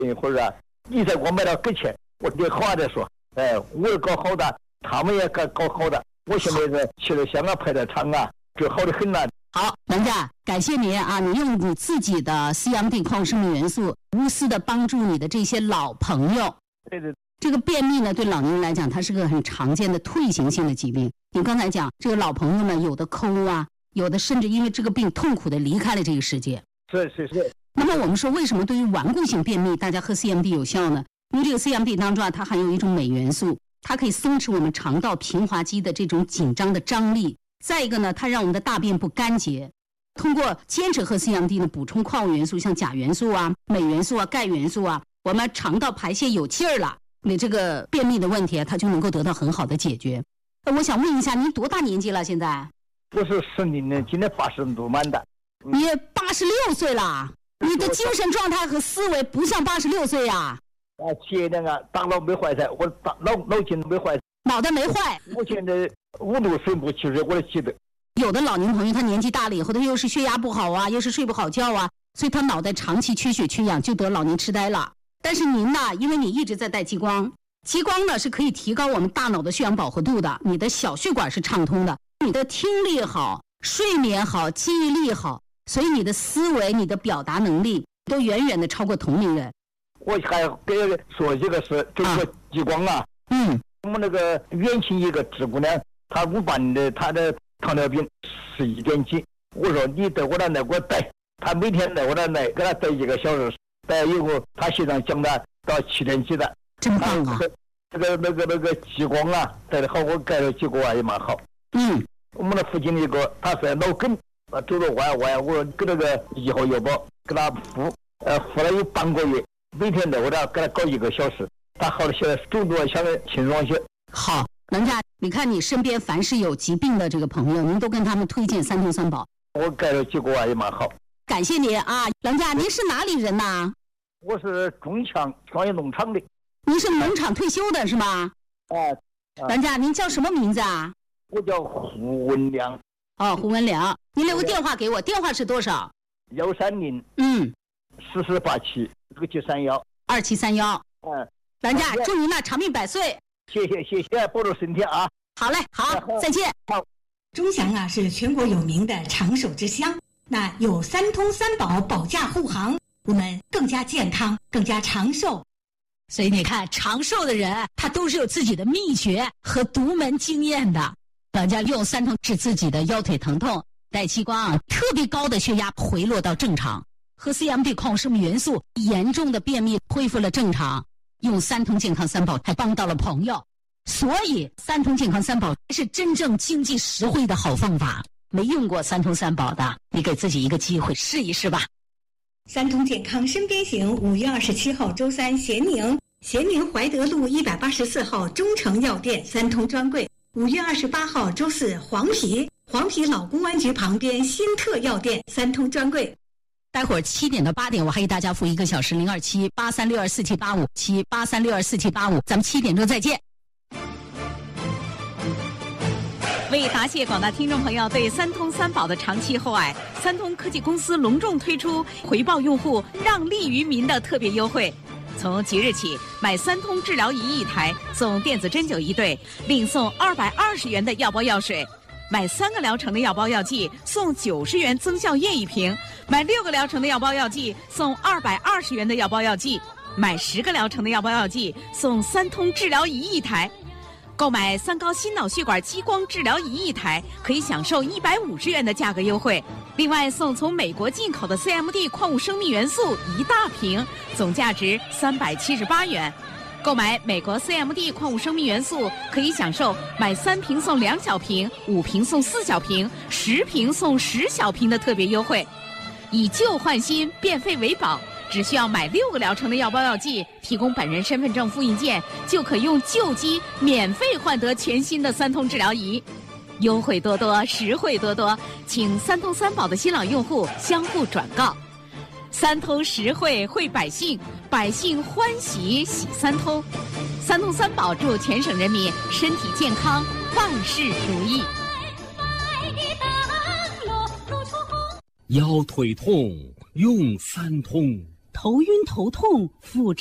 或者你在我买了给钱，我得好的说，我也搞好的，他们也搞好的。我现在是去了香港派的厂啊，就好的很了。 好，梁家，感谢您啊！你用你自己的CMD 矿物生命元素，无私的帮助你的这些老朋友。 对对。 这个便秘呢，对老年人来讲，它是个很常见的退行性的疾病。你刚才讲，这个老朋友呢，有的抠啊，有的甚至因为这个病痛苦的离开了这个世界。 是。 那么我们说，为什么对于顽固性便秘，大家喝 CMD 有效呢？因为这个 CMD 当中啊，它含有一种镁元素，它可以松弛我们肠道平滑肌的这种紧张的张力。再一个呢，它让我们的大便不干结。通过坚持喝 CMD 呢，补充矿物元素，像钾元素啊、镁元素啊、钙元素啊，我们肠道排泄有气儿了，你这个便秘的问题它就能够得到很好的解决。我想问一下，您多大年纪了？现在？ 我是40年，今年80度满的。 你86岁了，你的精神状态和思维不像86岁呀。 前两个大脑没坏噻，我脑筋没坏。 脑袋没坏。 我现在5度水不其实我都记得。 有的老年朋友他年纪大了以后，他又是血压不好啊，又是睡不好觉啊，所以他脑袋长期缺血缺氧，就得老年痴呆了。但是您呢，因为你一直在带激光，激光呢是可以提高我们大脑的血氧饱和度的，你的小血管是畅通的，你的听力好，睡眠好，记忆力好，所以你的思维、你的表达能力都远远的超过同龄人。 我还给说一个是这个激光啊，我们那个远亲一个直姑娘，她58年的，她的糖尿病11点几，我说你到我那来给我带，她每天来我那来给她带1个小时，带以后她现在降到7点几的， 真棒啊！ 那个激光啊，带的好，我改了几个啊也蛮好。我们那附近的一个，他是脑梗，走路歪，我说给那个1号药包给他敷了有半个月，每天来我这给他搞1个小时，他好了，现在走路相对轻松些。 好，梁家，你看你身边凡是有疾病的这个朋友，您都跟他们推荐三通三宝。 我改了几个啊也蛮好。 感谢您啊，梁家，您是哪里人呐？ 我是中强创业农场的。 您是农场退休的是吗？梁家，您叫什么名字啊？ 我叫胡文良。 胡文良，您留个电话给我，电话是多少 ？13044872731 2731。梁家，祝您那长命百岁。 谢谢，保重身体啊。 好嘞，好，再见。 好。 钟祥啊是全国有名的长寿之乡，那有三通三宝保驾护航，我们更加健康，更加长寿。 所以你看，长寿的人他都是有自己的秘诀和独门经验的。梁家用三通治自己的腰腿疼痛，带激光，特别高的血压回落到正常，喝 CMD 矿物生命元素，严重的便秘恢复了正常，用三通健康三宝还帮到了朋友。所以三通健康三宝是真正经济实惠的好方法。没用过三通三宝的，你给自己一个机会试一试吧。 三通健康身边行，5月27号周三，咸宁怀德路184号中诚药店三通专柜。5月28号周四，黄陂老公安局旁边新特药店三通专柜。 待会儿7点到8点，我还给大家付1个小时02783624785，783624785，咱们7点钟再见。 为答谢广大听众朋友对三通三宝的长期厚爱，三通科技公司隆重推出回报用户让利于民的特别优惠。从即日起，买三通治疗仪1台送电子针灸1对，另送220元的药包药水；买3个疗程的药包药剂送90元增效液1瓶；买6个疗程的药包药剂送220元的药包药剂；买10个疗程的药包药剂送三通治疗仪1台。购买3高心脑血管激光治疗仪1台，可以享受150元的价格优惠。另外送从美国进口的 CMD 矿物生命元素1大瓶，总价值378元。购买美国 CMD 矿物生命元素，可以享受买3瓶送2小瓶、5瓶送4小瓶、10瓶送10小瓶的特别优惠。以旧换新，变废为宝。只需要买6个疗程的药包药剂，提供本人身份证复印件，就可用旧机免费换得全新的三通治疗仪。优惠多多，实惠多多，请三通三宝的新老用户相互转告。三通实惠惠百姓，百姓欢喜喜三通。三通三宝祝全省人民身体健康，万事如意。 腰腿痛用三通。 头晕头痛、腹